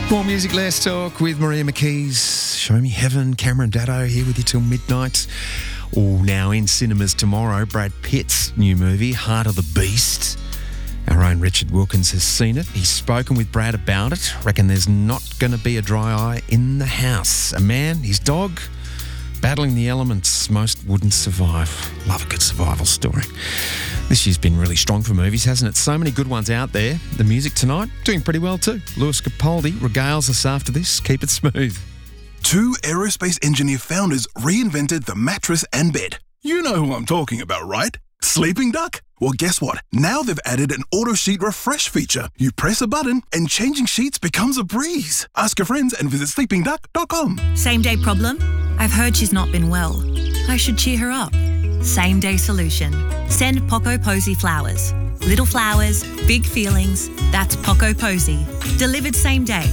More music, less talk with Maria McKees. Show Me Heaven. Cameron Daddo here with you till midnight. All now in cinemas tomorrow. Brad Pitt's new movie, Heart of the Beast. Our own Richard Wilkins has seen it. He's spoken with Brad about it. Reckon there's not going to be a dry eye in the house. A man, his dog, battling the elements most wouldn't survive. Love a good survival story. This year's been really strong for movies, hasn't it? So many good ones out there. The music tonight, doing pretty well too. Lewis Capaldi regales us after this. Keep it smooth. Two aerospace engineer founders reinvented the mattress and bed. You know who I'm talking about, right? Sleeping Duck? Well, guess what? Now they've added an auto sheet refresh feature. You press a button and changing sheets becomes a breeze. Ask your friends and visit sleepingduck.com. Same day problem? I've heard she's not been well. I should cheer her up. Same day solution. Send Poco Posy flowers. Little flowers, big feelings. That's Poco Posy. Delivered same day.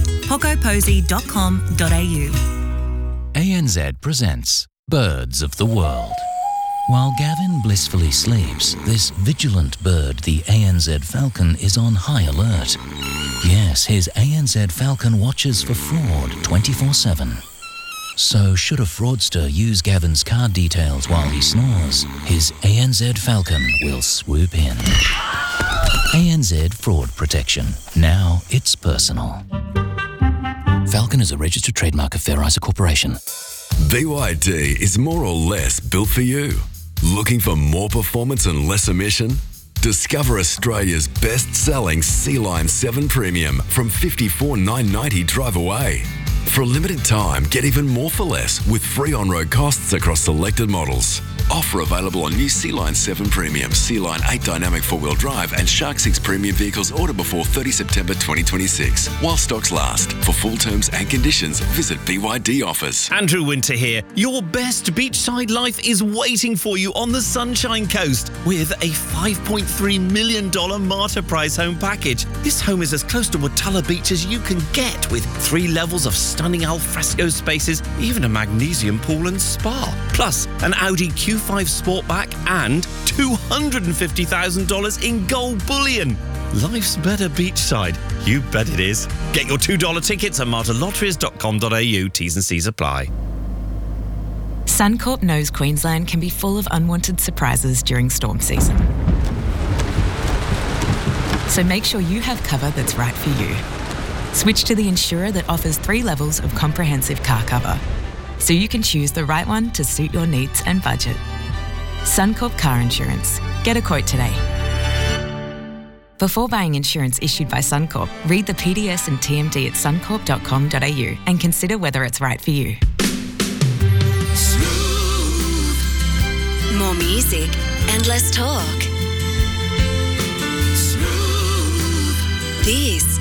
pocoposy.com.au. ANZ presents Birds of the World. While Gavin blissfully sleeps, this vigilant bird, the ANZ falcon, is on high alert. Yes, his ANZ falcon watches for fraud 24/7. So should a fraudster use Gavin's card details while he snores, his ANZ falcon will swoop in. ANZ Fraud Protection. Now it's personal. Falcon is a registered trademark of Fair Isa Corporation. BYD is more or less built for you. Looking for more performance and less emission? Discover Australia's best-selling Sea-Line 7 Premium from $54,990 drive away. For a limited time, get even more for less with free on-road costs across selected models. Offer available on new Sea-Line 7 Premium, Sea-Line 8 Dynamic 4-wheel drive and Shark 6 Premium vehicles order before 30 September 2026. While stocks last. For full terms and conditions, visit BYD offers. Andrew Winter here. Your best beachside life is waiting for you on the Sunshine Coast with a $5.3 million Martyr Prize home package. This home is as close to Watala Beach as you can get, with 3 levels of stunning alfresco spaces, even a magnesium pool and spa. Plus, an Audi Q5 Sportback and $250,000 in gold bullion. Life's better beachside. You bet it is. Get your $2 tickets at martyrlotteries.com.au. T's and C's apply. Suncorp knows Queensland can be full of unwanted surprises during storm season. So make sure you have cover that's right for you. Switch to the insurer that offers 3 levels of comprehensive car cover, so you can choose the right one to suit your needs and budget. Suncorp Car Insurance. Get a quote today. Before buying insurance issued by Suncorp, read the PDS and TMD at suncorp.com.au and consider whether it's right for you. Smooth. More music and less talk. Smooth. This